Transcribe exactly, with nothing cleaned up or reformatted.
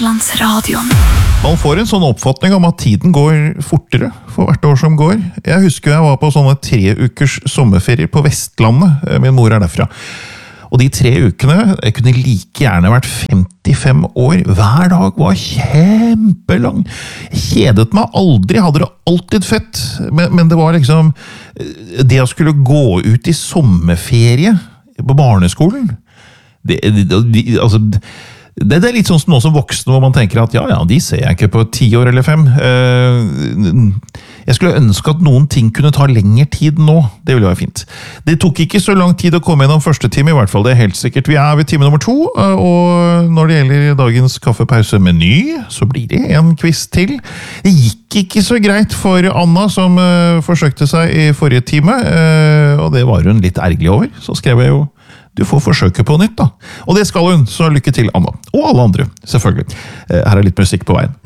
Landsradioen. Man får en sånn oppfatning om at tiden går fortere for hvert år som går. Jeg husker jeg var på sånne tre ukers sommerferier på Vestlandet. Min mor er derfra. Og de tre ukene, jeg kunne like gjerne vært femtifem år. Hver dag var kjempelang. Jeg kjedet meg aldri, hadde det alltid fett. Men, men det var liksom, det å skulle gå ut i sommerferie på barneskolen, det, det, det altså... Det er litt sånn som nå som voksne, hvor man tenker at ja, ja, de ser jeg ikke på ti år eller fem. Jeg skulle ønske at noen ting kunne ta lengre tid nå. Det ville være fint. Det tok ikke så lang tid å komme gjennom første time, i hvert fall. Det er helt sikkert. Vi er ved time nummer to, og når det gjelder dagens kaffepause-meny, så blir det en quiz til. Det gikk ikke så greit for Anna, som forsøkte seg i forrige time, og det var hun litt ergerlig over. Så skrev jeg jo du får forsøke på nytt da. Og det skal hun, så lykke til Anna. Og alle andre, selvfølgelig. Her er litt musikk på veien.